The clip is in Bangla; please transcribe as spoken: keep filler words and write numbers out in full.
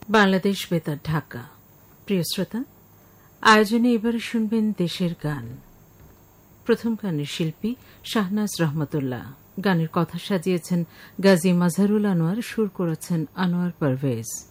বাংলাদেশ বেতার ঢাকা। প্রিয় শ্রোতা, আয়োজনে এবারে শুনবেন দেশের গান। প্রথম গানের শিল্পী শাহনাজ রহমতুল্লাহ। গানের কথা সাজিয়েছেন গাজী মাজহারুল আনোয়ার, সুর করেছেন আনোয়ার পারভেজ।